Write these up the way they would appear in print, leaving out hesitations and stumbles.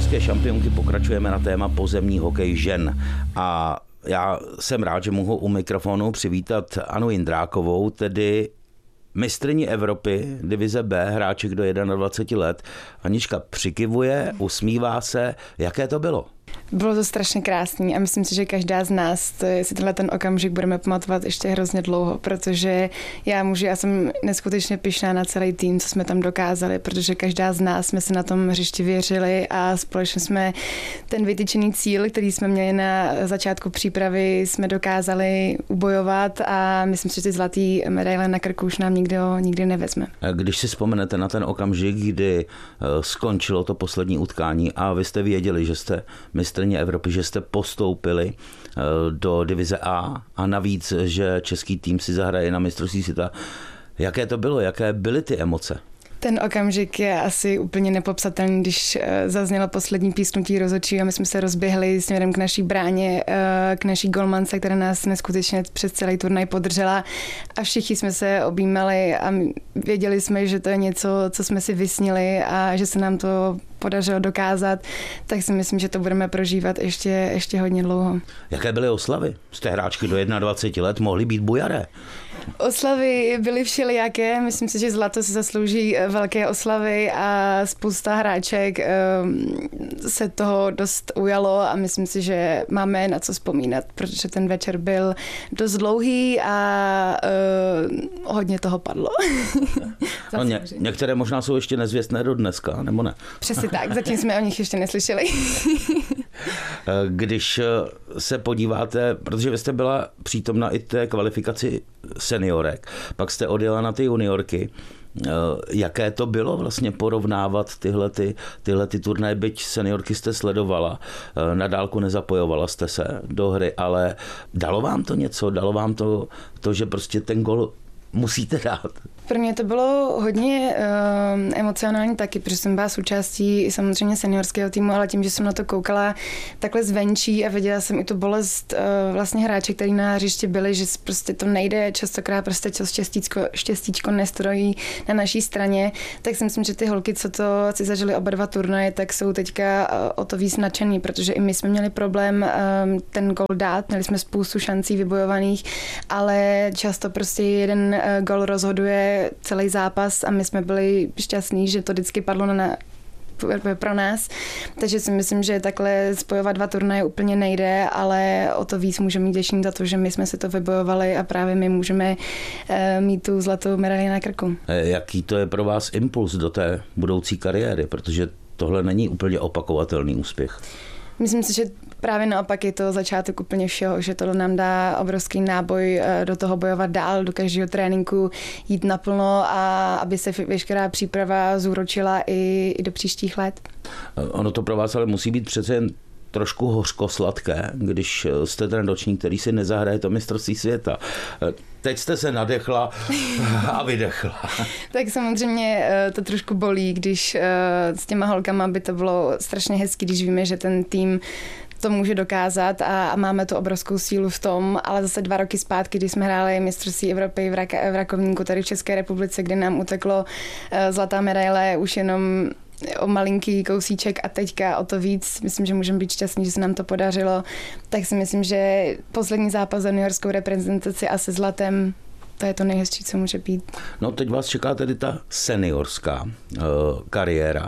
České šampionky pokračujeme na téma pozemní hokej žen. A já jsem rád, že mohu u mikrofonu přivítat Anu Jindrákovou, tedy mistryni Evropy, divize B, hráček do 21 let. Anička přikivuje, usmívá se. Jaké to bylo? Bylo to strašně krásný a myslím si, že každá z nás si tenhle ten okamžik budeme pamatovat ještě hrozně dlouho, protože já jsem neskutečně pyšná na celý tým, co jsme tam dokázali, protože každá z nás jsme si na tom hřišti věřili a společně jsme ten vytyčený cíl, který jsme měli na začátku přípravy, jsme dokázali ubojovat a myslím si, že ty zlatý medaile na krku už nám nikdy nevezme. Když si vzpomenete na ten okamžik, kdy skončilo to poslední utkání a vy jste věděli, že jste mistryně Evropy, že jste postoupili do divize A a navíc, že český tým si zahraje na mistrovství světa. Jaké to bylo? Jaké byly ty emoce? Ten okamžik je asi úplně nepopsatelný, když zaznělo poslední písknutí rozhodčího a my jsme se rozběhli směrem k naší bráně, k naší golmance, která nás neskutečně přes celý turnaj podržela a všichni jsme se objímali a věděli jsme, že to je něco, co jsme si vysnili a že se nám to podařilo dokázat, tak si myslím, že to budeme prožívat ještě hodně dlouho. Jaké byly oslavy? Jste hráčky do 21 let, mohly být bujaré. Oslavy byly všelijaké, myslím si, že zlato si zaslouží velké oslavy a spousta hráček se toho dost ujalo a myslím si, že máme na co vzpomínat, protože ten večer byl dost dlouhý a hodně toho padlo. No, některé možná jsou ještě nezvěstné do dneska, nebo ne? Přesně tak, zatím jsme o nich ještě neslyšeli. Když se podíváte, protože vy jste byla přítomna i té kvalifikaci seniorek, pak jste odjela na ty juniorky. Jaké to bylo vlastně porovnávat tyhle turnaje, byť seniorky jste sledovala, na dálku nezapojovala jste se do hry, ale dalo vám to něco? Dalo vám to, že prostě ten gol musíte dát? Pro mě to bylo hodně emocionální taky, protože jsem byla součástí samozřejmě seniorského týmu, ale tím, že jsem na to koukala takhle zvenčí a viděla jsem i tu bolest vlastně hráče, který na hřišti byli, že prostě to nejde, častokrát prostě štěstíčko nestrojí na naší straně, tak si myslím, že ty holky, co to si zažili oba dva turnaje, tak jsou teďka o to víc nadšený, protože i my jsme měli problém ten gol dát, měli jsme spoustu šancí vybojovaných, ale často prostě jeden gol rozhoduje celý zápas a my jsme byli šťastní, že to vždycky padlo pro nás. Takže si myslím, že takhle spojovat dva turnaje úplně nejde, ale o to víc můžeme mít vděční za to, že my jsme si to vybojovali a právě my můžeme mít tu zlatou medaili na krku. Jaký to je pro vás impuls do té budoucí kariéry, protože tohle není úplně opakovatelný úspěch? Myslím si, že právě naopak je to začátek úplně všeho, že to nám dá obrovský náboj do toho bojovat dál, do každého tréninku jít naplno a aby se veškerá příprava zúročila i do příštích let. Ono to pro vás ale musí být přece jen trošku hořkosladké, když jste ten ročník, který si nezahraje to mistrovství světa. Teď jste se nadechla a vydechla. Tak samozřejmě to trošku bolí, když s těma holkama by to bylo strašně hezký, když víme, že ten tým to může dokázat a máme tu obrovskou sílu v tom, ale zase 2 roky zpátky, když jsme hráli mistrovství Evropy v Rakovníku tady v České republice, kde nám uteklo zlatá medaile už jenom o malinký kousíček a teďka o to víc. Myslím, že můžeme být šťastní, že se nám to podařilo. Tak si myslím, že poslední zápas za juniorskou reprezentaci a se zlatem, to je to nejhezčí, co může být. No teď vás čeká tedy ta seniorská kariéra.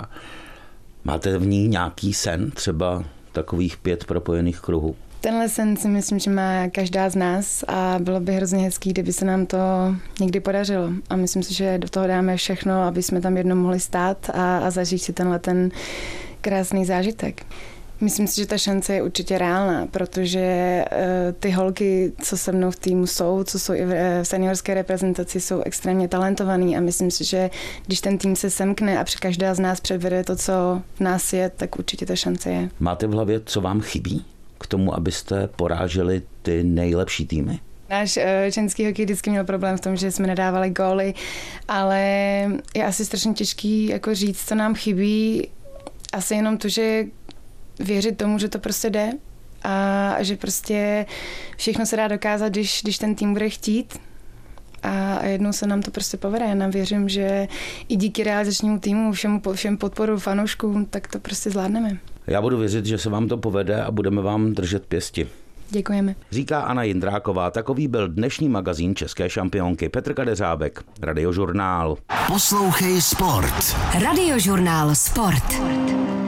Máte v ní nějaký sen, třeba takových 5 propojených kruhů? Tenhle sen si myslím, že má každá z nás a bylo by hrozně hezký, kdyby se nám to někdy podařilo. A myslím si, že do toho dáme všechno, aby jsme tam jednou mohli stát a zažít si ten krásný zážitek. Myslím si, že ta šance je určitě reálná, protože ty holky, co se mnou v týmu jsou, co jsou i v seniorské reprezentaci, jsou extrémně talentovaný a myslím si, že když ten tým se semkne a každá z nás předvede to, co v nás je, tak určitě ta šance je. Máte v hlavě, co vám chybí k tomu, abyste poráželi ty nejlepší týmy? Náš ženský hokej vždycky měl problém v tom, že jsme nedávali góly, ale je asi strašně těžký jako říct, co nám chybí. Asi jenom to, že věřit tomu, že to prostě jde a že prostě všechno se dá dokázat, když ten tým bude chtít a jednou se nám to prostě povede. Já věřím, že i díky realizačnímu týmu, všem podporu fanouškům, tak to prostě zvládneme. Já budu věřit, že se vám to povede a budeme vám držet pěsti. Děkujeme. Říká Anna Jindráková. Takový byl dnešní magazín české šampionky. Petr Kadeřábek, Radiožurnál. Poslouchej Sport. Radiožurnál Sport.